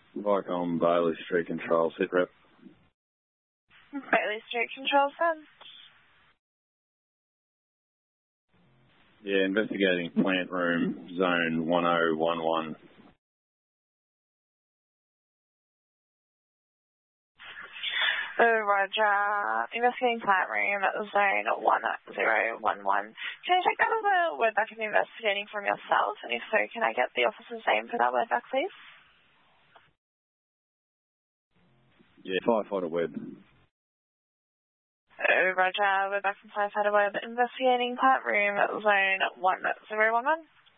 Vicom Bailey Street Control, sit rep. Bailey Street Control, sir. Yeah, investigating plant room, zone 1011. Roger. Investigating plant room at zone 1011. Can I check that as a word back of investigating from yourself? And if so, can I get the officer's name for that word back, please? Yeah, Firefighter Webb. Roger. We're back from Firefighter Webb. Investigating plant room at zone 1011.